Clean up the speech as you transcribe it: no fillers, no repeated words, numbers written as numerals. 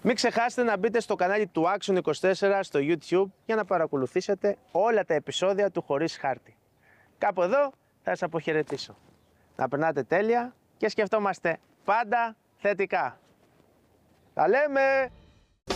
Μην ξεχάσετε να μπείτε στο κανάλι του Action24 στο YouTube για να παρακολουθήσετε όλα τα επεισόδια του Χωρίς Χάρτη. Κάπου εδώ θα σας αποχαιρετήσω. Να περνάτε τέλεια και σκεφτόμαστε πάντα θετικά. Τα λέμε!